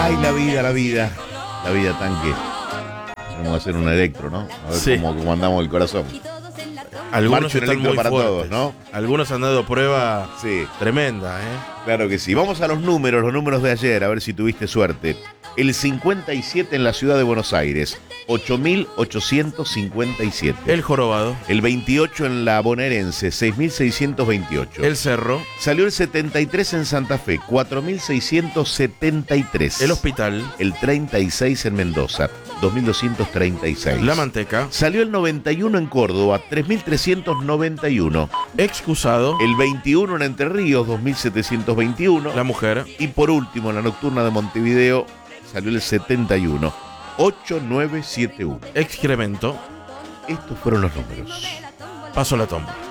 Ay, la vida, la vida. La vida tanque. Vamos a hacer un electro, ¿no? A ver Sí. cómo andamos el corazón. Algunos Marcho en están electro muy para fuertes. todos, ¿no? Algunos han dado prueba Sí, tremenda, claro que sí. Vamos a los números de ayer, a ver si tuviste suerte. El 57 en la ciudad de Buenos Aires, 8.857. El jorobado, El 28 en la bonaerense, 6.628. el cerro, Salió el 73 en Santa Fe, 4.673. el hospital, El 36 en Mendoza, 2.236. la manteca, Salió el 91 en Córdoba, 3.391. excusado, El 21 en Entre Ríos, 2.721. la mujer, Y por último, en la nocturna de Montevideo, salió el 71, 8971. excremento, Estos fueron los números. paso la tómbola.